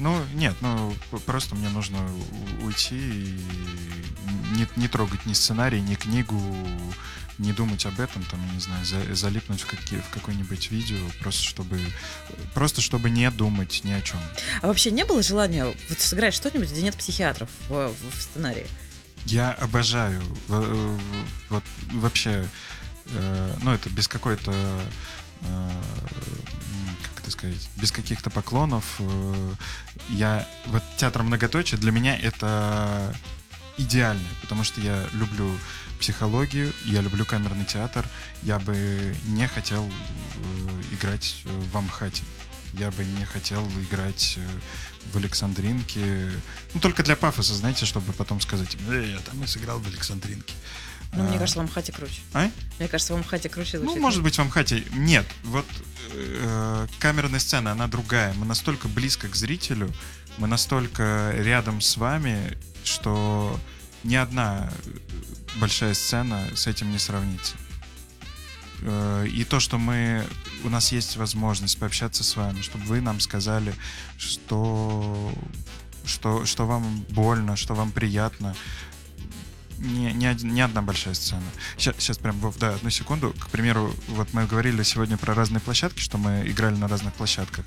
Ну, нет, просто мне нужно уйти и не трогать ни сценарий, ни книгу, не думать об этом, там, я не знаю, залипнуть в какое-нибудь видео, просто чтобы не думать ни о чем. А вообще не было желания вот сыграть что-нибудь, где нет психиатров в сценарии? Я обожаю вот вообще, это без какой-то, как это сказать, без каких-то поклонов. Вот театр многоточия для меня это идеально, потому что я люблю психологию, я люблю камерный театр. Я бы не хотел играть в Амхате. Я бы не хотел играть в Александринке. Только для пафоса, знаете, чтобы потом сказать: я там и сыграл в Александринке. Мне кажется, в Амхате круче. Мне кажется, в Амхате круче звучит. Может быть, в Амхате. Нет, вот камерная сцена, она другая. Мы настолько близко к зрителю, мы настолько рядом с вами, что ни одна большая сцена с этим не сравнится. И то, что у нас есть возможность пообщаться с вами, чтобы вы нам сказали, что вам больно, что вам приятно. Не одна большая сцена. Сейчас прям, Вов, да, одну секунду. К примеру, вот мы говорили сегодня про разные площадки, что мы играли на разных площадках.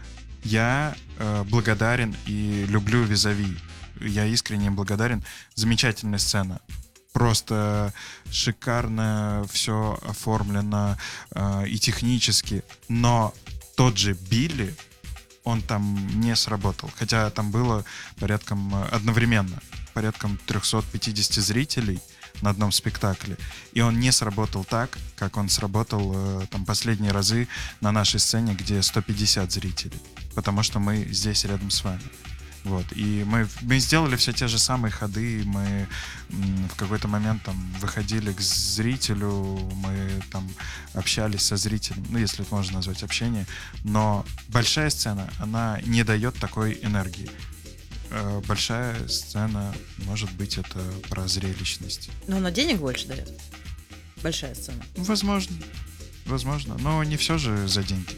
Я благодарен и люблю Визави. Я искренне благодарен. Замечательная сцена. Просто шикарно все оформлено и технически. Но тот же Билли, он там не сработал. Хотя там было одновременно порядком 350 зрителей на одном спектакле. И он не сработал так, как он сработал там последние разы на нашей сцене, где 150 зрителей. Потому что мы здесь рядом с вами. Вот. И мы сделали все те же самые ходы, мы в какой-то момент там выходили к зрителю, мы там общались со зрителем, если это можно назвать общение, но большая сцена, она не дает такой энергии. Большая сцена, может быть, это про зрелищность. Но она денег больше дает? Большая сцена? Возможно, но не все же за деньги.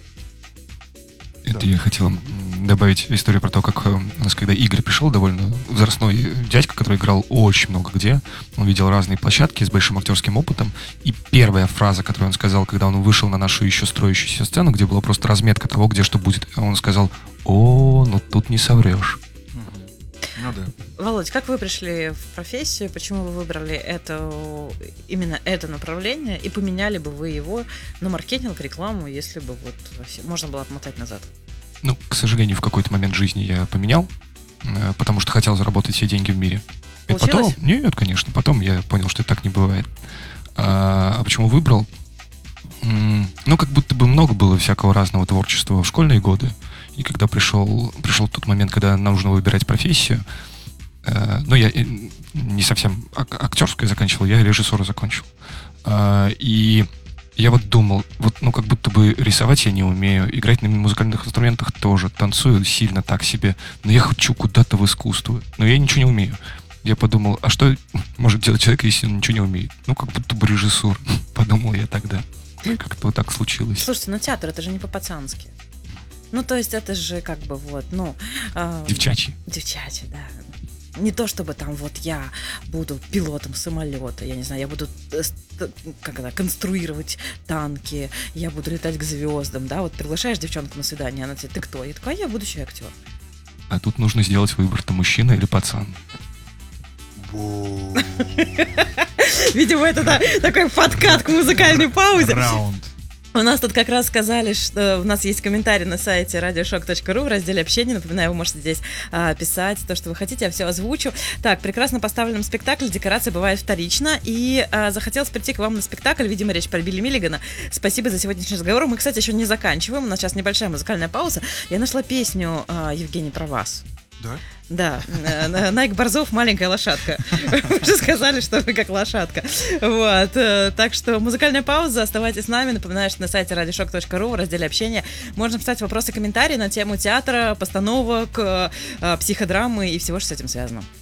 Это я хотел добавить историю про то, как у нас, когда Игорь пришел, довольно возрастной дядька, который играл очень много где. Он видел разные площадки с большим актерским опытом. И первая фраза, которую он сказал, когда он вышел на нашу еще строящуюся сцену, где была просто разметка того, где что будет, он сказал: тут не соврешь. Ну да. Володь, как вы пришли в профессию? Почему вы выбрали именно это направление? И поменяли бы вы его на маркетинг, рекламу, если бы можно было отмотать назад? К сожалению, в какой-то момент жизни я поменял, потому что хотел заработать все деньги в мире. И Получилось? потом, нет, конечно, потом я понял, что так не бывает. А почему выбрал? Как будто бы много было всякого разного творчества в школьные годы. И когда пришел тот момент, когда нужно выбирать профессию, я не совсем актерскую заканчивал, я режиссуру закончил. И я думал, как будто бы рисовать я не умею, играть на музыкальных инструментах тоже, танцую сильно так себе, но я хочу куда-то в искусство, но я ничего не умею. Я подумал, а что может делать человек, если он ничего не умеет? Как будто бы режиссура, подумал я тогда. И как-то вот так случилось. Слушайте, театр, это же не по-пацански. То есть это же Девчачий. Девчачий, да. Не то чтобы там я буду пилотом самолета, я не знаю, я буду конструировать танки, я буду летать к звездам, да, приглашаешь девчонку на свидание, она тебе: ты кто? Я такая: я будущий актер. А тут нужно сделать выбор, ты мужчина или пацан. Видимо, это такой подкат к музыкальной паузе. Раунд. У нас тут как раз сказали, что у нас есть комментарий на сайте radioshock.ru в разделе общения. Напоминаю, вы можете здесь писать то, что вы хотите, я все озвучу. Так, прекрасно поставленном спектакле декорация бывает вторична. И захотелось прийти к вам на спектакль. Видимо, речь про Билли Миллигана. Спасибо за сегодняшний разговор. Мы, кстати, еще не заканчиваем. У нас сейчас небольшая музыкальная пауза. Я нашла песню, Евгений, про вас. Да? Да, Найк Борзов «Маленькая лошадка». Вы же сказали, что вы как лошадка. Так что музыкальная пауза, оставайтесь с нами. Напоминаю, что на сайте radioshock.ru в разделе общения можно писать вопросы и комментарии на тему театра, постановок, психодрамы и всего, что с этим связано.